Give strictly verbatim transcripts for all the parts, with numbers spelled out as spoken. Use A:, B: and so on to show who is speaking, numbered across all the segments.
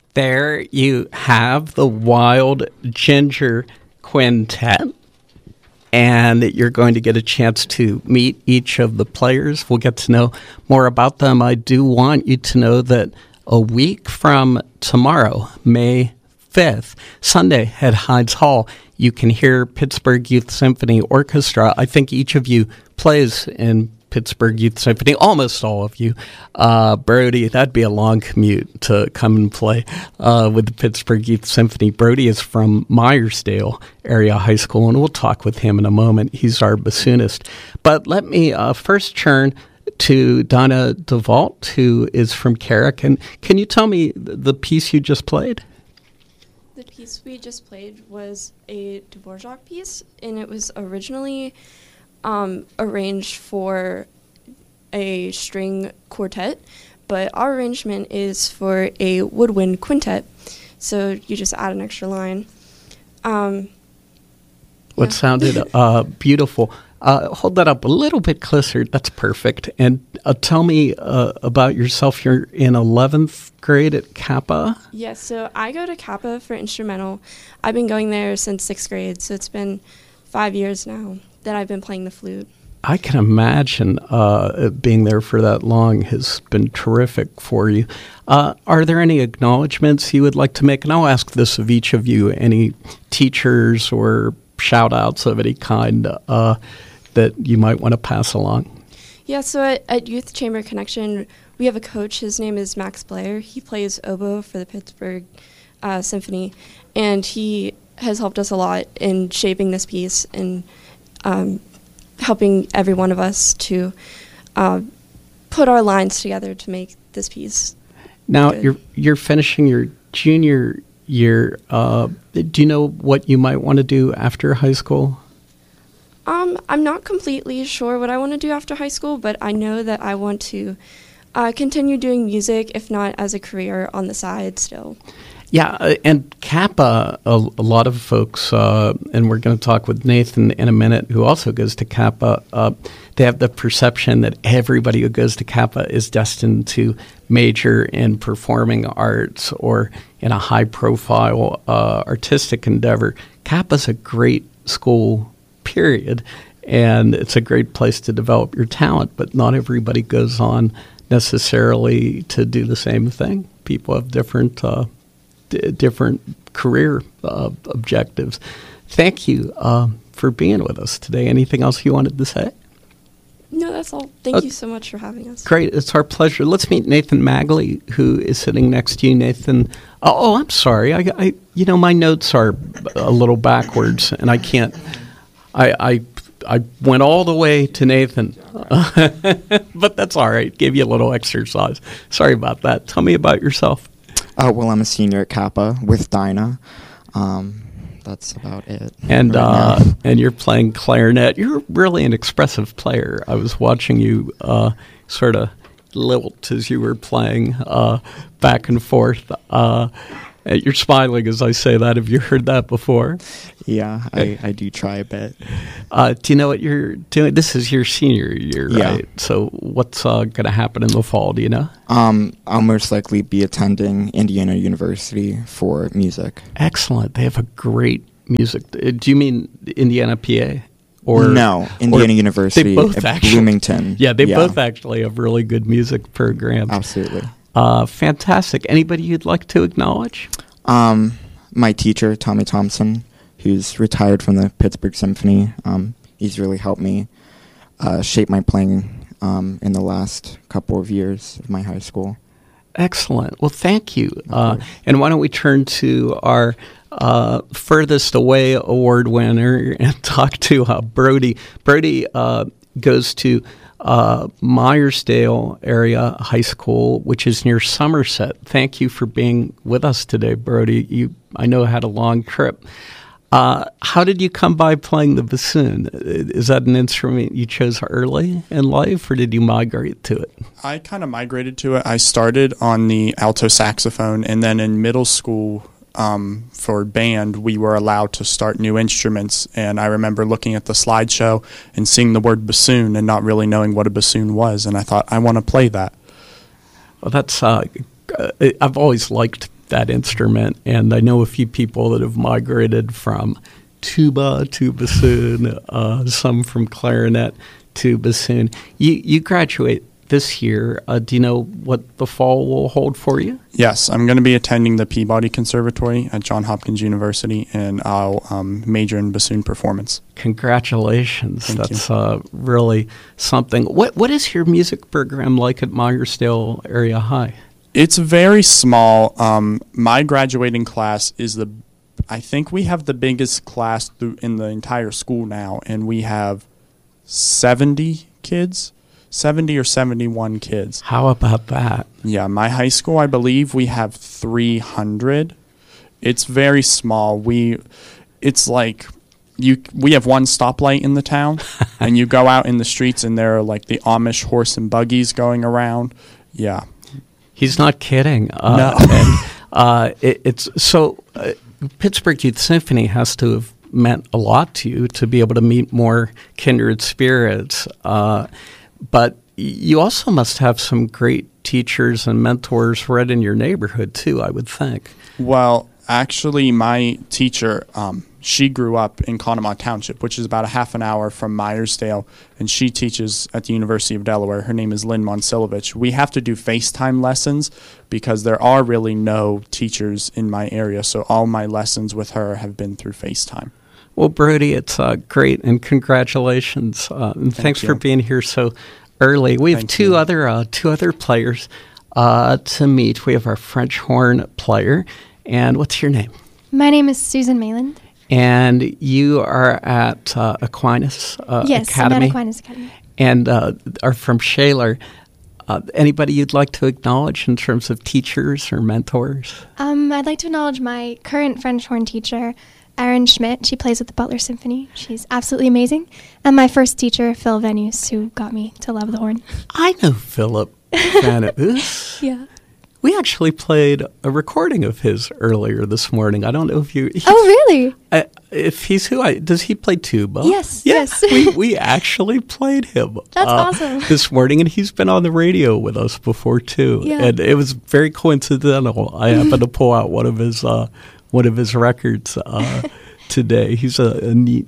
A: There you have the Wild Ginger Quintet, and you're going to get a chance to meet each of the players. We'll get to know more about them. I do want you to know that a week from tomorrow, May fifth, Sunday at Hides Hall, you can hear Pittsburgh Youth Symphony Orchestra. I think each of you plays in Pittsburgh Youth Symphony, almost all of you. Uh, Brody, that'd be a long commute to come and play uh, with the Pittsburgh Youth Symphony. Brody is from Myersdale Area High School, and we'll talk with him in a moment. He's our bassoonist. But let me uh, first turn to Donna DeVault, who is from Carrick. And can you tell me the piece you just played?
B: The piece we just played was a Dvorak piece, and it was originally Um, arranged for a string quartet, but our arrangement is for a woodwind quintet, so you just add an extra line. Um,
A: what
B: yeah.
A: sounded uh, beautiful. Uh, hold that up a little bit closer. That's perfect. And uh, tell me uh, about yourself. You're in eleventh grade at Kappa?
B: Yes, so I go to Kappa for instrumental. I've been going there since sixth grade, so it's been five years now that I've been playing the flute.
A: I can imagine uh, being there for that long has been terrific for you. Uh, are there any acknowledgments you would like to make? And I'll ask this of each of you, any teachers or shout-outs of any kind uh, that you might want to pass along?
B: Yeah, so at, at Youth Chamber Connection, we have a coach. His name is Max Blair. He plays oboe for the Pittsburgh uh, Symphony, and he has helped us a lot in shaping this piece and Um, helping every one of us to uh, put our lines together to make this piece.
A: Now,
B: good.
A: you're you're finishing your junior year. Uh, do you know what you might want to do after high school?
B: Um, I'm not completely sure what I want to do after high school, but I know that I want to uh, continue doing music, if not as a career on the side still.
A: Yeah, uh, and Kappa, a, a lot of folks, uh, and we're going to talk with Nathan in a minute, who also goes to Kappa, uh, they have the perception that everybody who goes to Kappa is destined to major in performing arts or in a high-profile uh, artistic endeavor. Kappa's a great school, period, and it's a great place to develop your talent, but not everybody goes on necessarily to do the same thing. People have different uh D- different career uh, objectives. Thank you uh, for being with us today. Anything else you wanted to say?
B: No, that's all. Thank
A: uh,
B: you so much for having us.
A: Great. It's our pleasure. Let's meet Nathan Magley, who is sitting next to you. Nathan, oh, oh I'm sorry. I, I, you know, my notes are a little backwards, and I can't, I, I, I went all the way to Nathan, but that's all right. Gave you a little exercise. Sorry about that. Tell me about yourself.
C: Uh, well, I'm a senior at Kappa with Dinah. Um, that's about it.
A: And
C: right
A: uh,
C: now.
A: and you're playing clarinet. You're really an expressive player. I was watching you uh, sort of lilt as you were playing uh, back and forth. Uh, you're smiling as I say that. Have you heard that before?
C: Yeah, I, I do try a bit.
A: Uh, do you know what you're doing? This is your senior year,
C: yeah.
A: right? So what's uh, going to happen in the fall? Do you know?
C: Um, I'll most likely be attending Indiana University for music.
A: Excellent. They have a great music. Uh, do you mean Indiana, P A? Or,
C: no, Indiana
A: or
C: University
A: both
C: at
A: actually,
C: Bloomington.
A: Yeah, they
C: yeah.
A: both actually have really good music programs.
C: Absolutely.
A: Uh, fantastic. Anybody you'd like to acknowledge?
C: Um, my teacher, Tommy Thompson, who's retired from the Pittsburgh Symphony. Um, he's really helped me uh, shape my playing um, in the last couple of years of my high school.
A: Excellent. Well, thank you. Uh, and why don't we turn to our uh, furthest away award winner and talk to uh, Brody. Brody uh, goes to uh, Myersdale Area High School, which is near Somerset. Thank you for being with us today, Brody. You, I know, had a long trip. Uh, how did you come by playing the bassoon? Is that an instrument you chose early in life, or did you migrate to it?
D: I kind of migrated to it. I started on the alto saxophone, and then in middle school um, for band, we were allowed to start new instruments. And I remember looking at the slideshow and seeing the word bassoon and not really knowing what a bassoon was. And I thought, I want to play that.
A: Well, that's uh, I've always liked that instrument, and I know a few people that have migrated from tuba to bassoon, uh, some from clarinet to bassoon. You you graduate this year. Uh, do you know what the fall will hold for you?
D: Yes, I'm going to be attending the Peabody Conservatory at Johns Hopkins University, and I'll um, major in bassoon performance.
A: Congratulations.
D: Thank
A: That's
D: you.
A: uh, really something. What What is your music program like at Myersdale Area High?
D: It's very small. Um, my graduating class is the, I think we have the biggest class through in the entire school now, and we have seventy kids, seventy or seventy-one kids.
A: How about that?
D: Yeah, my high school, I believe we have three hundred. It's very small. We, it's like you. We have one stoplight in the town, and you go out in the streets, and there are like the Amish horse and buggies going around. Yeah.
A: He's not kidding. Uh,
D: No.
A: and, uh, it, it's so uh, Pittsburgh Youth Symphony has to have meant a lot to you to be able to meet more kindred spirits. Uh, but you also must have some great teachers and mentors right in your neighborhood too, I would think.
D: Well, actually, my teacher, um, she grew up in Conemaugh Township, which is about a half an hour from Myersdale, and she teaches at the University of Delaware. Her name is Lynn Monsilovich. We have to do FaceTime lessons because there are really no teachers in my area, so all my lessons with her have been through FaceTime.
A: Well, Brody, it's uh, great, and congratulations, uh, and
D: Thank
A: thanks
D: you.
A: for being here so early. We have
D: Thank
A: two
D: you.
A: other uh, two other players uh, to meet. We have our French horn player, and what's your name?
E: My name is Susan Mayland.
A: And you are at uh, Aquinas uh,
E: yes,
A: Academy.
E: I'm at Aquinas Academy.
A: And uh, are from Shaler. Uh, anybody you'd like to acknowledge in terms of teachers or mentors?
E: Um, I'd like to acknowledge my current French horn teacher, Erin Schmidt. She plays with the Butler Symphony. She's absolutely amazing. And my first teacher, Phil Venus, who got me to love the horn.
A: I know Philip Van Oos.
E: Yeah.
A: We actually played a recording of his earlier this morning. I don't know if you... he's-
E: Oh, really?
A: Uh, if he's who I... Does he play tuba?
E: Yes,
A: Yeah,
E: yes.
A: we, we actually played him.
E: That's
A: uh,
E: awesome.
A: This morning, and he's been on the radio with us before, too.
E: Yeah.
A: And it was very coincidental. I happened to pull out one of his uh, one of his records uh, today. He's a, a neat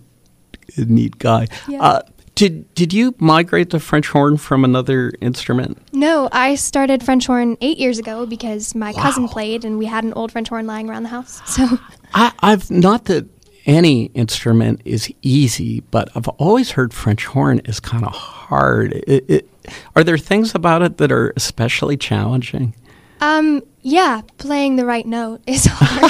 A: a neat guy.
E: Yeah.
A: Uh, did did you migrate to French horn from another instrument?
E: No, I started French horn eight years ago because my cousin
A: Wow.
E: played, and we had an old French horn lying around the house. So,
A: I, I've not that any instrument is easy, but I've always heard French horn is kind of hard. It, it, are there things about it that are especially challenging?
E: um, yeah, playing the right note is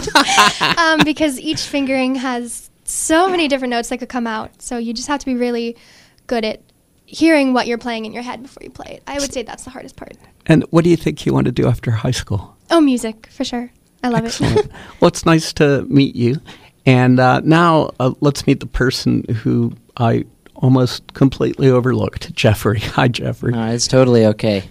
E: hard um, because each fingering has so many different notes that could come out. So you just have to be really good at hearing what you're playing in your head before you play it. I would say that's the hardest part.
A: And what do you think you want to do after high school?
E: Oh, music, for sure. I love
A: Excellent.
E: it.
A: Well, it's nice to meet you. And uh, now uh, let's meet the person who I almost completely overlooked, Jeffrey. Hi, Jeffrey.
F: No, it's totally okay.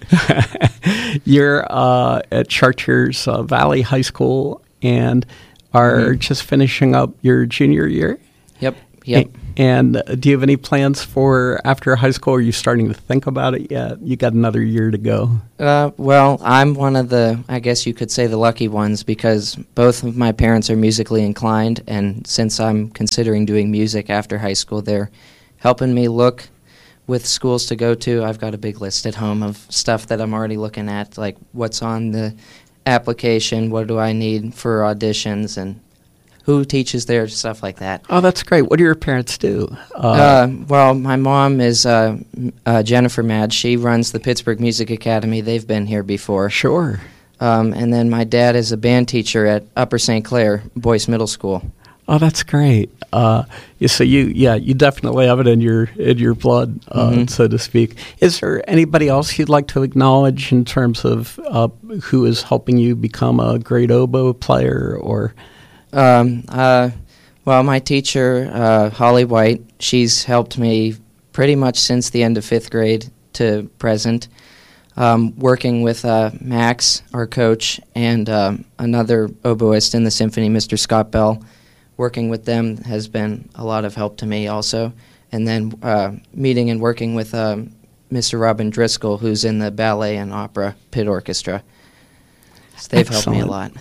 A: You're uh, at Chartiers uh, Valley High School and are
F: Mhm.
A: just finishing up your junior year.
F: Yep, yep.
A: A- And uh, do you have any plans for after high school? Are you starting to think about it yet? You got another year to go.
F: Uh, well, I'm one of the, I guess you could say, the lucky ones because both of my parents are musically inclined, and since I'm considering doing music after high school, they're helping me look with schools to go to. I've got a big list at home of stuff that I'm already looking at, like what's on the application, what do I need for auditions, and who teaches there, stuff like that.
A: Oh, that's great. What do your parents do?
F: Uh, well, my mom is uh, m- uh, Jennifer Madge. She runs the Pittsburgh Music Academy. They've been here before.
A: Sure.
F: Um, and then my dad is a band teacher at Upper Saint Clair Boyce Middle School.
A: Oh, that's great. Uh, yeah, so you, yeah, you definitely have it in your in your blood, uh,
F: Mhm.
A: so to speak. Is there anybody else you'd like to acknowledge in terms of uh, who is helping you become a great oboe player? Or
F: Um, uh, well, my teacher, uh, Holly White, she's helped me pretty much since the end of fifth grade to present. Um, working with uh, Max, our coach, and um, another oboist in the symphony, Mister Scott Bell. Working with them has been a lot of help to me also. And then uh, meeting and working with um, Mister Robin Driscoll, who's in the ballet and opera pit orchestra. So they've helped me a
A: Excellent.
F: lot.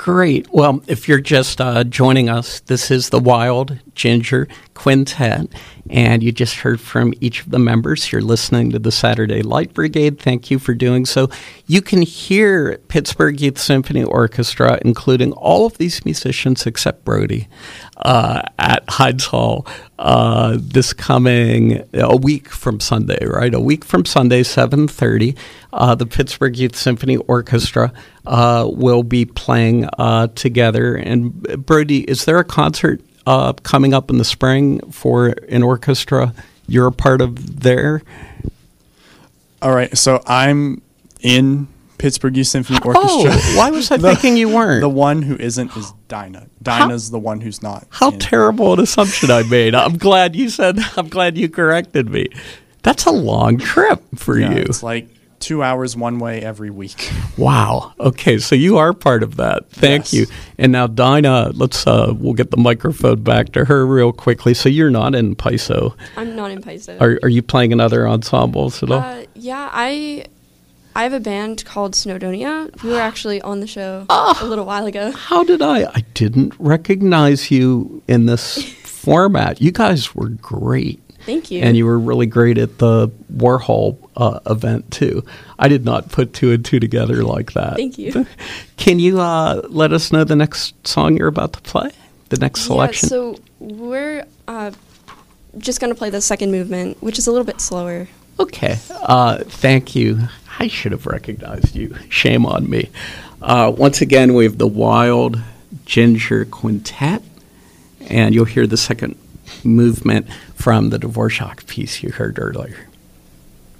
A: Great. Well, if you're just uh, joining us, this is the Wild Ginger Quintet, and you just heard from each of the members. You're listening to the Saturday Light Brigade. Thank you for doing so. You can hear Pittsburgh Youth Symphony Orchestra, including all of these musicians except Brody, uh, at Hides Hall uh, this coming a week from Sunday, right? A week from Sunday, seven thirty. Uh, the Pittsburgh Youth Symphony Orchestra uh, will be playing uh, together. And Brody, is there a concert uh, coming up in the spring for an orchestra you're a part of there?
D: All right, so I'm in Pittsburgh Youth Symphony Orchestra.
A: Oh, why was I
D: the,
A: thinking you weren't?
D: The one who isn't is Dinah. Dinah's how, the one who's not.
A: How
D: in.
A: terrible an assumption I made. I'm glad you said, I'm glad you corrected me. That's a long trip for
D: yeah,
A: you.
D: It's like two hours one way every week.
A: Wow. Okay, so you are part of that. Thank
D: yes.
A: you. And now Dinah, let's uh, we'll get the microphone back to her real quickly. So you're not in P I S O.
B: I'm not in P I S O.
A: Are are you playing in other ensembles at all?
B: Uh, yeah, I I have a band called Snowdonia. We were actually on the show
A: oh,
B: a little while ago.
A: How did I? I didn't recognize you in this format. You guys were great.
B: Thank you.
A: And you were really great at the Warhol uh, event, too. I did not put two and two together like that.
B: Thank you.
A: Can you uh, let us know the next song you're about to play? The next selection?
B: Yeah, so we're uh, just going to play the second movement, which is a little bit slower.
A: Okay. Uh, thank you. I should have recognized you. Shame on me. Uh, once again, we have the Wild Ginger Quintet, and you'll hear the second movement from the Dvorak piece you heard earlier.